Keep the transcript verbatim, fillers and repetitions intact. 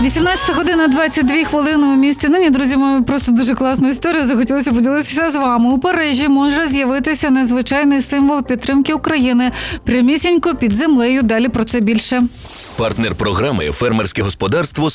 вісімнадцята година двадцять дві хвилини у місті Нині. Друзі, маю просто дуже класну історію. Захотілося поділитися з вами. У Парижі може з'явитися незвичайний символ підтримки України. Прямісінько під землею. Далі про це більше. Партнер програми «Фермерське господарство